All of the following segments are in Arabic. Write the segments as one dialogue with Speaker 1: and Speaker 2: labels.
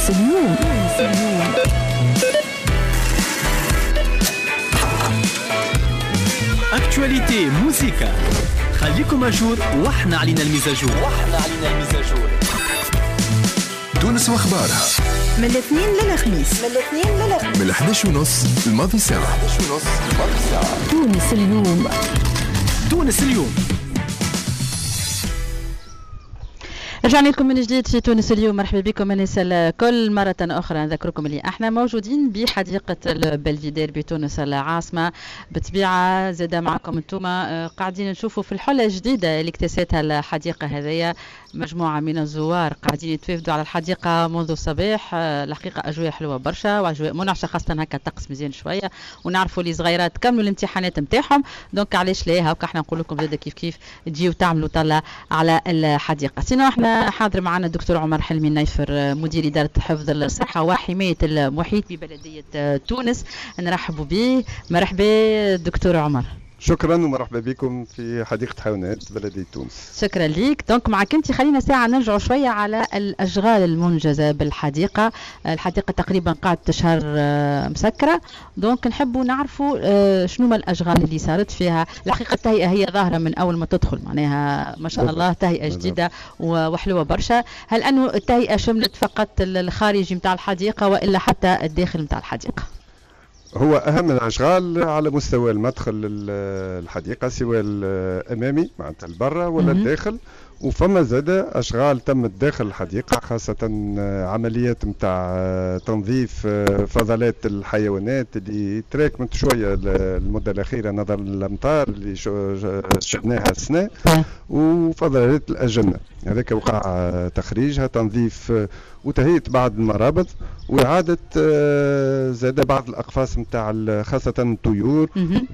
Speaker 1: تونس اليوم.
Speaker 2: اكتواليتي موسيقى، خليكم اجور واحنا علينا المزاجور.
Speaker 3: تونس واخبارها
Speaker 1: من الاثنين للخميس،
Speaker 3: من 11:30 الماضي ساعة.
Speaker 1: تونس اليوم. رجعنا لكم من جديد في تونس اليوم. مرحبا بكم الناس الكل مرة أخرى. نذكركم اللي احنا موجودين بحديقة البلفيدير بتونس العاصمة. بالطبيعة زاد معكم انتم قاعدين نشوفوا في الحلة الجديدة اللي اكتسيتها الحديقة هذية. مجموعة من الزوار قاعدين يتوافدوا على الحديقة منذ الصباح. الحقيقة أجواء حلوة برشا وأجواء منعشة، خاصة هكا الطقس مزيان شوية، ونعرفوا اللي صغيرات كملوا الامتحانات نتاعهم، دونك علاش لا هكا احنا نقول لكم زاد كيف تجيو تعملوا طلع على الحديقة. سينو احنا حاضر معنا الدكتور عمر حلمي النيفر، مدير إدارة حفظ الصحة وحماية المحيط ببلدية تونس. نرحبوا به. مرحبا دكتور عمر.
Speaker 4: شكرا ومرحبا بكم في حديقة حيوانات بلدية تونس.
Speaker 1: شكرا ليك. دونك معك انت خلينا ساعة نرجعوا شوية على الأشغال المنجزة بالحديقة. الحديقة تقريبا قعدت شهر مسكرة، دونك نحبوا نعرفوا شنو ما الأشغال اللي صارت فيها. الحقيقة التهيئة هي ظاهرة من أول ما تدخل، معناها ما شاء الله تهيئة جديدة وحلوة برشا. هل أنه التهيئة شملت فقط الخارجي متاع الحديقة وإلا حتى الداخل متاع الحديقة؟
Speaker 4: هو أهم الأشغال على مستوى المدخل الحديقة، سواء الأمامي معناتها البرة ولا الداخل، وفما زاد أشغال تمت داخل الحديقة، خاصة عمليات متاع تنظيف فضلات الحيوانات اللي تراكمت شوية المدة الأخيرة نظرا للأمطار اللي شفناها السنة، وفضلات الأجنة هذاك وقع تخريجها، تنظيف وتهيئة بعض المرابط، وإعادة زاد بعض الأقفاص متاع خاصة الطيور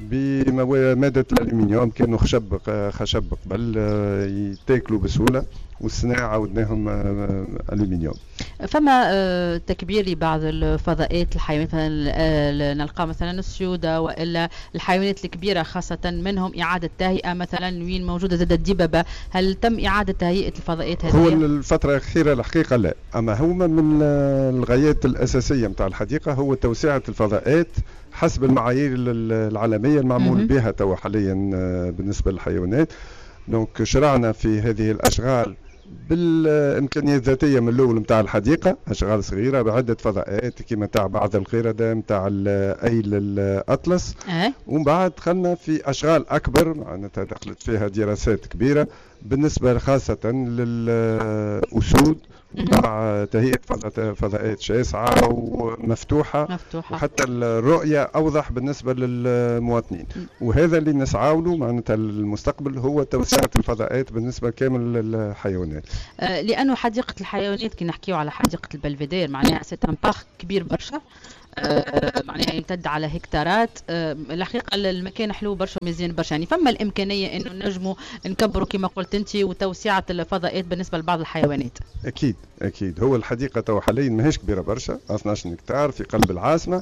Speaker 4: بمادة الألمنيوم. كانوا خشب قبل يتاكلوا بسهولة، والسنة عودناهم ألمنيوم.
Speaker 1: فما تكبير لبعض الفضاءات الحيوانات، نلقى مثلا السيودة وإلا الحيوانات الكبيرة، خاصة منهم إعادة تهيئة مثلا وين موجودة زاد الدببة. هل تم إعادة تهيئة الفضاءات هذه؟
Speaker 4: هو الفترة الأخيرة الحقيقة لا، أما هما من الغايات الأساسية متاع الحديقة هو توسعة الفضاءات حسب المعايير العالمية المعمول بها توا حاليا بالنسبة للحيوانات. دونك شرعنا في هذه الأشغال بالإمكانيات الذاتية من الأول متاع الحديقة، أشغال صغيرة بعدة فضاءات كما تاع بعض القردة متاع الأيل الأطلس، ومن بعد دخلنا في أشغال أكبر معناتها دخلت فيها دراسات كبيرة بالنسبة خاصة للأسود، مع تهيئة فضاءات شاسعة ومفتوحة وحتى الرؤية أوضح بالنسبة للمواطنين. وهذا اللي نسعى له معناتها المستقبل، هو توسعة الفضاءات بالنسبة كامل للحيوانات.
Speaker 1: لأنه حديقة الحيوانات كي نحكيو على حديقة البلفيدير معناها سيتان باخ كبير برشا، معناها يمتد على هكتارات. الحقيقة المكان حلو برشا مزيان برشا، يعني فما الإمكانية إنه نجموا نكبروا كما قلت أنت وتوسعة الفضاءات بالنسبة لبعض الحيوانات.
Speaker 4: أكيد هو الحديقة تو حاليا ماهيش كبيرة برشا، 12 هكتار في قلب العاصمة.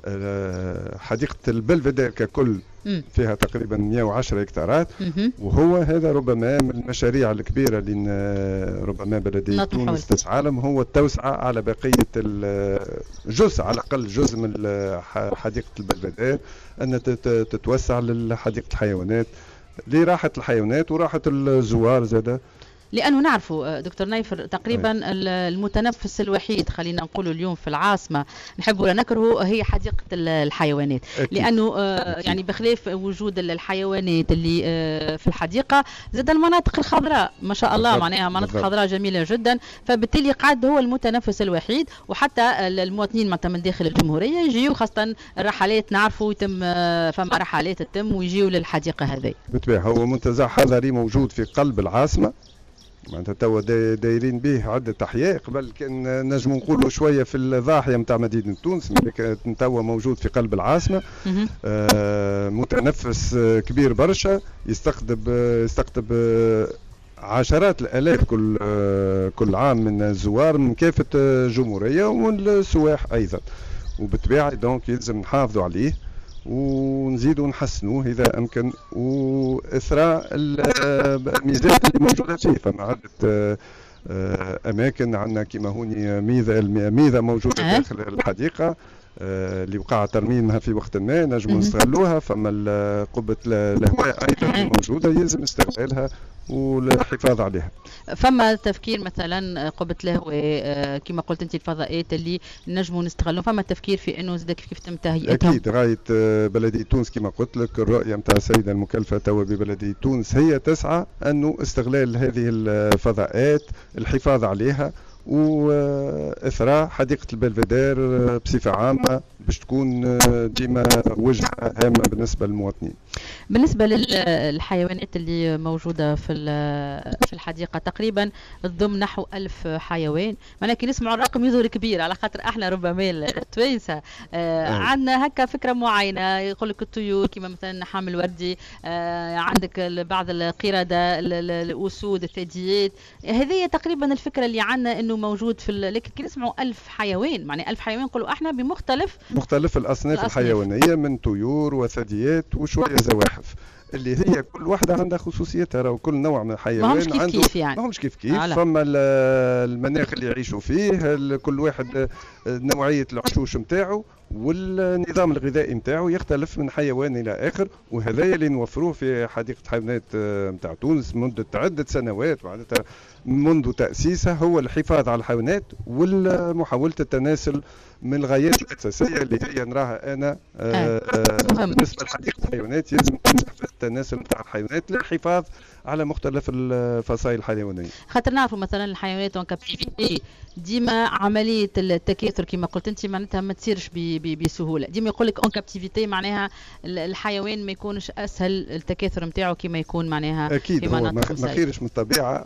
Speaker 4: حديقة البلفيدير ككل فيها تقريبا 110 هكتارات، وهو هذا ربما من المشاريع الكبيرة اللي ربما بلدية تونس تسعى هو التوسعة على بقية الجزء، على الأقل جزء من حديقة البلفيدير، أن تتوسع لحديقة الحيوانات لراحة الحيوانات وراحة الزوار زادة.
Speaker 1: لأنه نعرفوا دكتور نيفر تقريبا المتنفس الوحيد خلينا نقول اليوم في العاصمة نحب ولا نكره هي حديقة الحيوانات. لأنه يعني بخلاف وجود الحيوانات اللي في الحديقة زاد المناطق الخضراء ما شاء الله، معناها مناطق خضراء جميلة جدا، فبالتالي قاعد هو المتنفس الوحيد. وحتى المواطنين من داخل الجمهورية يجيوا، خاصة الرحلات نعرفوا يتم فما رحلات تتم ويجيوا للحديقة هذه.
Speaker 4: بالطبع هو منتزه حضري موجود في قلب العاصمة، معناتها توا دايرين به عدة أحياء. قبل كان نجم نقولوا شوية في الضاحية متاع مدينة تونس، لكن توا موجود في قلب العاصمة. متنفس كبير برشا، يستقطب عشرات الآلاف كل عام من الزوار من كافة الجمهورية والسواح أيضا، وبالطبيعة دونك يلزم نحافظوا عليه ونزيدوا نحسنوه إذا أمكن، وإثراء الميزات اللي موجودة فيه. فما عدة اماكن عندنا كما هوني ميزه موجوده داخل الحديقه اللي وقع ترميمها في وقت ما نجموا نستغلوها. فما قبة الهواء ايضا موجوده يلزم استغلالها والحفاظ عليها.
Speaker 1: فما تفكير مثلا قبة الهواء كما قلت انت الفضاءات اللي نجموا نستغلوا، فما تفكير في انه زاد كيف تم تهيئتهم؟
Speaker 4: اكيد غايه بلديه تونس كما قلت لك الرؤيه نتاع السيده المكلفه توا ببلديه تونس هي تسعى انه استغلال هذه الفضاءات، الحفاظ عليها واثراء حديقه البلفدير بصفه عامه باش تكون ديما وجهه هامه بالنسبه للمواطنين.
Speaker 1: بالنسبه للحيوانات اللي موجوده في الحديقه تقريبا تضم نحو 1000 حيوان، معناها كي نسمعوا الرقم يظهر كبير على خاطر احنا ربما التوانسه عندنا هكا فكره معينه. يقول لك الطيور كما مثلا حامل وردي، عندك بعض القرده، الاسود، الثدييات، هذه تقريبا الفكره اللي عندنا انه موجود في لكن كي نسمعوا 1000 حيوان معناها 1000 حيوان نقولوا احنا بمختلف
Speaker 4: الاصناف الحيوانيه من طيور وثدييات وشويه زواحف اللي هي كل واحده عندها خصوصيتها. راهو كل نوع من الحيوان
Speaker 1: عنده كيف يعني.
Speaker 4: ماهمش كيف فما المناخ اللي يعيشوا فيه، كل واحد نوعيه العشوش نتاعو والنظام الغذائي نتاعو يختلف من حيوان الى اخر. وهذا اللي نوفروه في حديقه الحيوانات نتاع تونس منذ عده سنوات معناتها منذ تاسيسها، هو الحفاظ على الحيوانات ومحاوله التناسل من الغايات الاساسيه اللي هي نراها انا بالنسبه لحديقه الحيوانات يلزم التناسل نتاع الحيوانات للحفاظ على مختلف الفصائل الحيوانيه.
Speaker 1: خاطر نعرفوا مثلا الحيوانات اون كابتيفيتي ديما عمليه التكاثر كما قلت انت معناتها ما تصيرش بسهوله، ديما يقول لك اون كابتيفيتي معناها الحيوان ما يكونش اسهل التكاثر نتاعو كما يكون معناها
Speaker 4: اكيد
Speaker 1: في
Speaker 4: مناطق ما خيرش من الطبيعه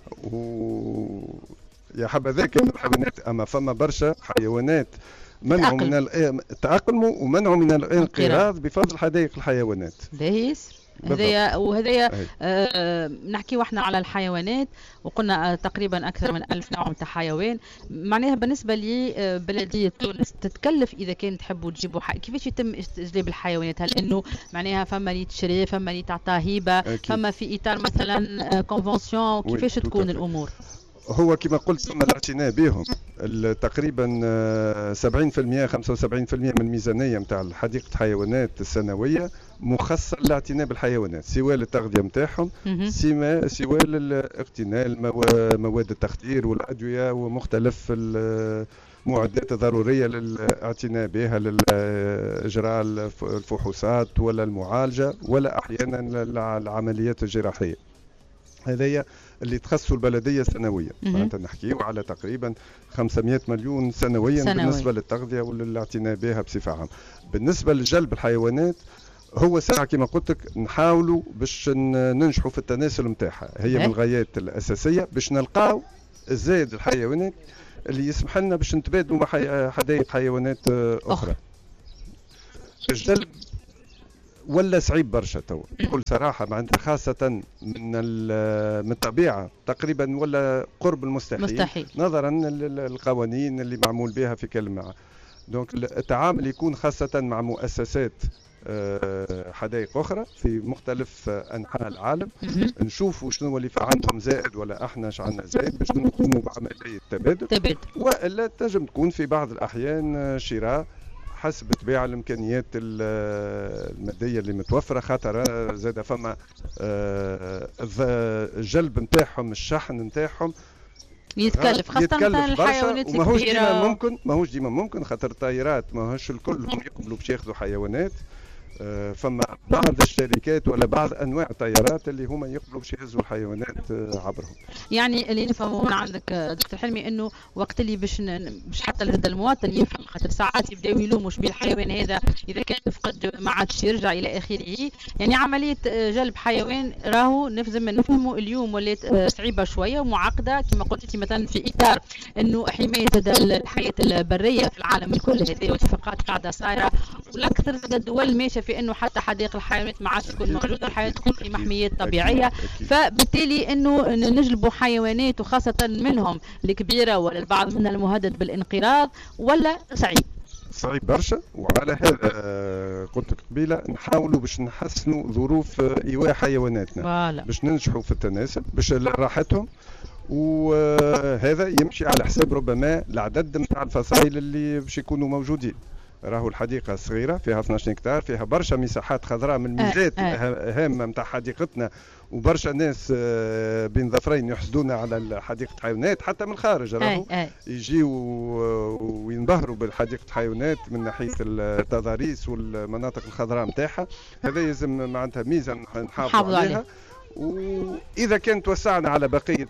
Speaker 4: يا حبذاك الحيوانات. اما فما برشا حيوانات منعوا من التأقلم ومنعوا من الانقراض بفضل حدائق الحيوانات.
Speaker 1: هذايا وهذايا نحكي واحنا على الحيوانات وقلنا تقريبا اكثر من 1000 نوع من حيوان. معناها بالنسبه لي بلديه تونس تتكلف اذا كان تحبوا تجيبوا كيفاش يتم استجلاب الحيوانات؟ هل انه معناها فما اللي تشري، فما اللي تعطى هبه، فما في اطار مثلا كونفنسيون، كيفاش تكون الامور؟
Speaker 4: هو كما قلت ثم الاعتناء بهم تقريبا 70% 75% من الميزانيه نتاع حديقه الحيوانات السنويه مخصصه للاعتناء بالحيوانات، سواء للتغذيه نتاعهم سواء للاقتناء مواد التخدير والادويه ومختلف المعدات الضروريه للاعتناء بها لاجراء الفحوصات ولا المعالجه ولا احيانا العمليات الجراحيه. هذايا اللي تخصوا البلديه سنويا. معناتها نحكيو على تقريبا 500 مليون سنويا بالنسبه للتغذيه والاعتناء بها بصفه عامه. بالنسبه لجلب الحيوانات هو ساعه كما قلت لك نحاولوا باش ننجحوا في التناسل نتاعها، هي من الغايات الاساسيه باش نلقاو الزايد الحيوانات اللي يسمح لنا باش نتبادلوا مع حدائق حيوانات اخرى. الجلب ولا صعيب برشا توا بكل صراحه، معناتها خاصه من الطبيعه تقريبا ولا قرب المستحيل نظرا للقوانين اللي معمول بها في كل معه. دونك التعامل يكون خاصه مع مؤسسات حدائق اخرى في مختلف انحاء العالم، نشوفوا شنو اللي عندهم زائد ولا احنا ايش عندنا زائد باش نقوموا بعمليه تبادل، والا تنجم تكون في بعض الاحيان شراء حسب طبيعة الامكانيات الماديه اللي متوفره. خاطر زاد فما الجلب نتاعهم الشحن نتاعهم
Speaker 1: يتكلف خاصه الحيوانات الكبيره
Speaker 4: ماهوش ديما ممكن خاطر الطائرات ماهوش الكل هم يقبلوا باش ياخذوا حيوانات. فما بعض الشركات ولا بعض انواع الطيارات اللي هما يقبلوا باش يهزوا الحيوانات عبرهم.
Speaker 1: يعني اللي نفهمه من عندك دكتور حلمي انه وقت اللي باش حتى هذا المواطن يفهم، خاطر ساعات يبداو يلوموا شبيه الحيوان هذا اذا كان فقد ما عادش يرجع الى اخره. يعني عمليه جلب حيوان راهو نفهموا اليوم ولات صعيبه شويه ومعقده كما قلت انت مثلا في اطار انه حمايه الحياه البريه في العالم الكل. هذه اتفاقات قاعده صايره والاكثر الدول ماشيه في انه حتى حدائق الحيوانات ما عادش تكون موجوده، الحيوانات تكون في محميات طبيعيه. فبالتالي انه نجلبوا حيوانات وخاصه منهم الكبيره ولا البعض منها المهدد بالانقراض ولا صعيب
Speaker 4: برشا. وعلى هذا قلت لك قبيله نحاولوا باش نحسنوا ظروف ايواء حيواناتنا باش ننجحوا في التناسل باش راحتهم وهذا يمشي على حساب ربما العدد نتاع الفصائل اللي باش يكونوا موجودين. راهو الحديقه صغيره فيها 12 هكتار، فيها برشا مساحات خضراء من الميزات الهامه نتاع حديقتنا، وبرشا ناس بين ظفرين يحسدونا على حديقه حيوانات حتى من الخارج، راهو يجيو وينبهروا بالحديقه حيوانات من ناحيه التضاريس والمناطق الخضراء نتاعها. هذا يلزم معناتها ميزه نحافظوا عليها. واذا كان توسعنا على بقيه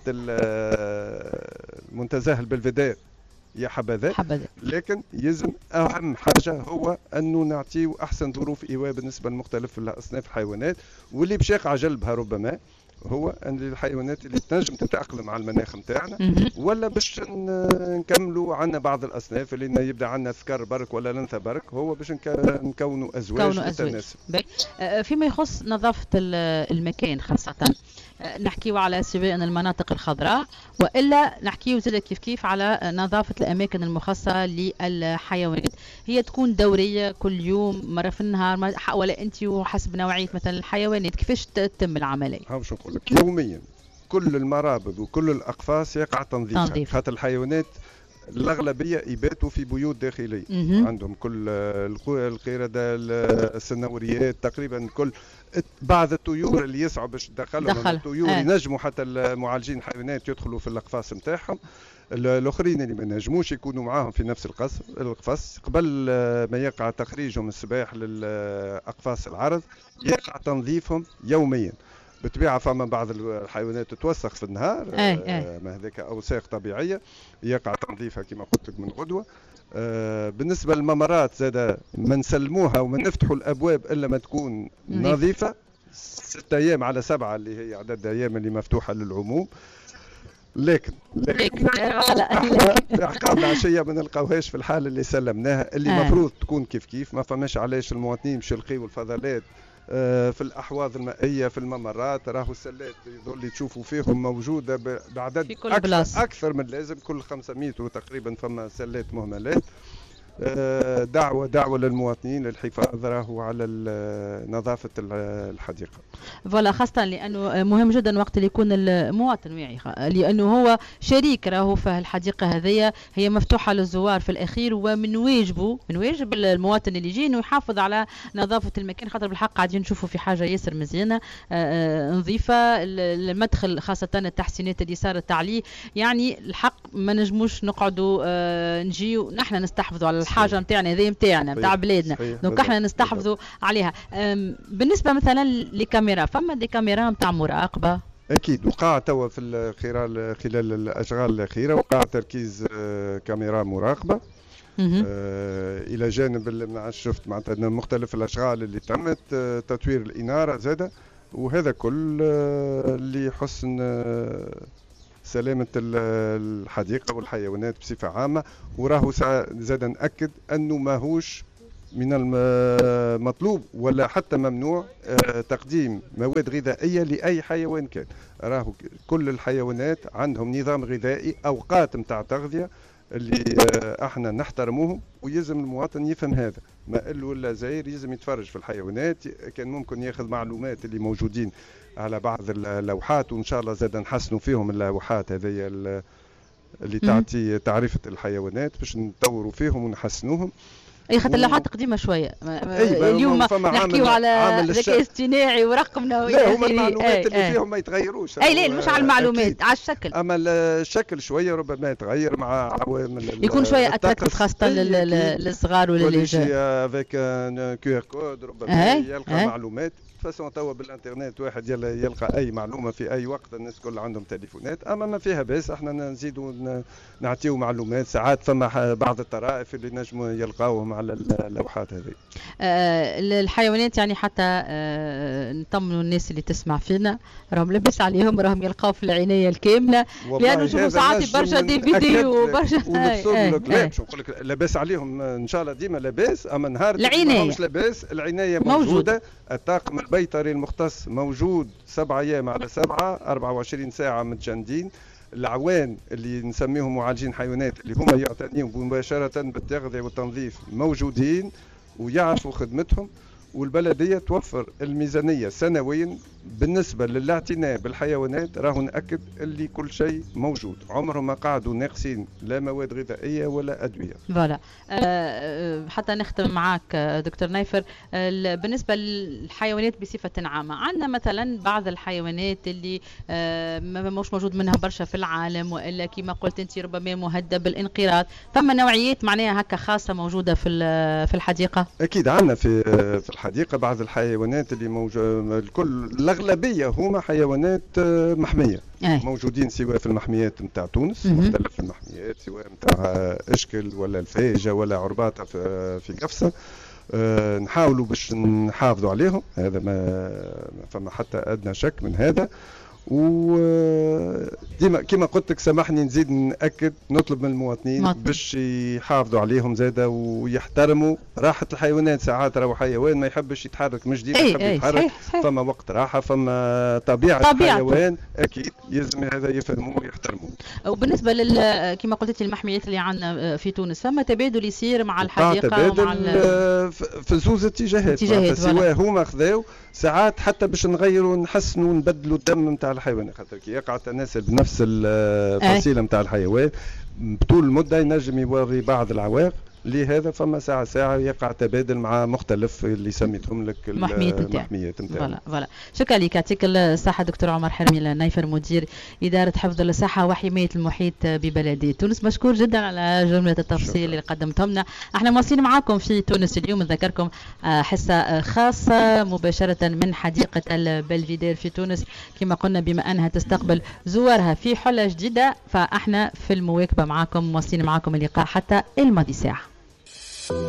Speaker 4: المنتزه البلفيدير يا حبذا، لكن يلزم اهم حاجه هو انه نعطيو احسن ظروف ايواء بالنسبه لمختلف الاصناف الحيوانات، واللي باش يقع جلبها ربما هو ان الحيوانات اللي تنجم تتاقلم على المناخ نتاعنا، ولا باش نكملوا عندنا بعض الاصناف اللي يبدا عندنا ذكر برك ولا الانثى برك، هو باش نكونوا ازواج متناسب.
Speaker 1: فيما يخص نظافه المكان خاصه نحكيو على سواء المناطق الخضراء والا نحكيو زاد كيف على نظافه الاماكن المخصصه للحيوانات، هي تكون دوريه كل يوم مره في النهار ولا انت وحسب نوعيه مثلا الحيوانات كيفاش تتم العمليه؟
Speaker 4: باش نقول لك يوميا كل المرابض وكل الاقفاص يقع تنظيفها، خاطر الحيوانات الأغلبية يباتوا في بيوت داخلية. عندهم كل القردة السنوريات تقريبا، كل بعض الطيور اللي يسعوا باش تدخلهم الطيور ينجموا حتى المعالجين الحيوانات يدخلوا في الأقفاص نتاعهم. الآخرين اللي ما نجموش يكونوا معاهم في نفس القفص قبل ما يقع تخريجهم الصباح للأقفاص العرض يقع تنظيفهم يوميا. بالطبيعه فما بعض الحيوانات تتوسخ في النهار، ما هذاك اوساخ طبيعيه يقع تنظيفها كما قلت لك من غدوه. بالنسبه للممرات زاد ما نسلموها وما نفتحوا الابواب الا ما تكون نظيفه 6 ايام على 7 اللي هي عدد الايام اللي مفتوحه للعموم. لكن عقاب العشيه ما نلقاوهاش في الحاله اللي سلمناها، اللي مفروض تكون كيف ما فماش علاش المواطنين باش يلقيوا الفضلات في الأحواض المائية في الممرات. راهو السلات اللي تشوفوا فيهم موجودة بعدد أكثر من لازم، كل 5 متر تقريبا فما سلات مهملات. دعوة للمواطنين للحفاظ راهو على نظافة الحديقة.
Speaker 1: فوالا، خاصة لأنه مهم جدا وقت اللي يكون المواطن واعي، لأنه هو شريك راهو في الحديقة هذه، هي مفتوحة للزوار في الأخير، ومن واجب المواطن اللي يجي إنه يحافظ على نظافة المكان، خاطر بالحق قاعدين نشوفوا في حاجة ياسر مزيانة نظيفة. المدخل خاصة التحسينات اللي صارت عليه، يعني الحق ما نجموش نقعدوا نجيو نحن نستحفظوا على الحاجه نتاعنا، هذه نتاعنا نتاع بلادنا، دونك احنا نستحفظوا عليها. بالنسبه مثلا لكاميرا، فما دي كاميرا نتاع مراقبه؟
Speaker 4: اكيد وقع توا في خلال الاشغال الاخيره وقع تركيز كاميرا مراقبه الى جانب اللي شفت معناتها مختلف الاشغال اللي تمت، تطوير الاناره زاده، وهذا كل اللي يحسن سلامة الحديقة والحيوانات بصفة عامة. وراهو زاد نأكد أنه ماهوش من المطلوب ولا حتى ممنوع تقديم مواد غذائية لأي حيوان كان. راهو كل الحيوانات عندهم نظام غذائي، أوقات متاع تغذية اللي احنا نحترموهم، ويلزم المواطن يفهم هذا. ما قال له ولا زاير يلزم يتفرج في الحيوانات، كان ممكن ياخذ معلومات اللي موجودين على بعض اللوحات، وان شاء الله زاد نحسنوا فيهم اللوحات هذه اللي تعطي تعريفة الحيوانات باش نطوروا فيهم ونحسنوهم.
Speaker 1: اي خاطر اللوحات قديمه شويه، اليوم نحكيو على ذكاء اصطناعي ورقم نووي.
Speaker 4: لا هما المعلومات اللي فيهم ما يتغيروش.
Speaker 1: لا مش على المعلومات، على الشكل.
Speaker 4: اما الشكل شويه ربما يتغير مع عوامل،
Speaker 1: يكون شويه اتراكتيف خاصه للصغار وللرجال.
Speaker 4: كل شيء افيك كيو ار كود ربما يلقى معلومات. فاسون توا بالانترنت واحد يلقى اي معلومه في اي وقت، الناس كل عندهم تليفونات. اما ما فيها باس احنا نزيدوا نعطيو معلومات. ساعات فما بعض الطرائف اللي نجموا يلقاوهم على اللوحات هذه.
Speaker 1: الحيوانات يعني حتى نطمنوا الناس اللي تسمع فينا، راهم لاباس عليهم، راهم يلقاو في العنايه الكامله، لانه نشوفوا ساعات برشا دي فيديو وبرشا
Speaker 4: لا باش نقول لك لاباس عليهم ان شاء الله ديما لاباس. اما نهار العنايه مش لاباس، العنايه موجوده. الطاقم البيطري المختص موجود 7 أيام على 7، 24 ساعة متجندين. العوان اللي نسميهم معالجين حيوانات اللي هما يعتنيون مباشرة بالتغذية والتنظيف موجودين ويعرفوا خدمتهم. والبلدية توفر الميزانية سنويا بالنسبة للاعتناء بالحيوانات راهو نأكد اللي كل شيء موجود، عمرهم ما قعدوا ناقصين لا مواد غذائية ولا أدوية.
Speaker 1: فوالا. حتى نختم معك دكتور نايفر، بالنسبة للحيوانات بصفة عامة، عندنا مثلا بعض الحيوانات اللي مش موجود منها برشا في العالم، وإلا كما قلت أنت ربما مهدد بالانقراض، فما نوعيات معناها هكا خاصة موجودة في الحديقة؟
Speaker 4: أكيد عندنا في الحديقة بعض الحيوانات اللي موجودة، الأغلبية هما حيوانات محمية. موجودين سواء في المحميات نتاع تونس، مختلف المحميات، سواء نتاع اشكل ولا الفايجة ولا عرباطة في قفصة. نحاولوا باش نحافظوا عليهم، هذا ما فما حتى أدنى شك من هذا. وديما كما قلت لك، سامحني نزيد نأكد، نطلب من المواطنين باش يحافظوا عليهم زاده ويحترموا راحة الحيوانات. ساعات راهو حيوان ما يحبش يتحرك، مش ديما يحب يتحرك، فما وقت راحة، فما طبيعة الحيوان، أكيد يلزم هذا يفهموه ويحترموه.
Speaker 1: وبالنسبة كما قلت المحميات اللي عندنا في تونس، فما تبادل يصير مع الحديقة
Speaker 4: تبادل في زوز اتجاهات، سواء هما خذاو ساعات حتى باش نغيروا نحسنوا نبدلوا الدم نتاع الحيوان، خاطر كي يقع تناسل بنفس الفصيله نتاع الحيوان طول المده ينجم يوري بعض العوائق. لهذا فما ساعة يقع تبادل مع مختلف اللي سميتهم لك المحميات نتاعنا.
Speaker 1: فوالا. شكرا لك، يعطيك الصحة دكتور عمر حرمي النايفر، مدير إدارة حفظ الصحة وحماية المحيط ببلدية تونس. مشكور جدا على جملة التفصيل اللي قدمتهم لنا. احنا مواصلين معاكم في تونس اليوم، نذكركم حصة خاصة مباشرة من حديقة البلفيدير في تونس، كما قلنا بما أنها تستقبل زوارها في حلة جديدة، فاحنا في المواكبة معاكم، مواصلين معاكم اللقاء حتى الماضي ساعة.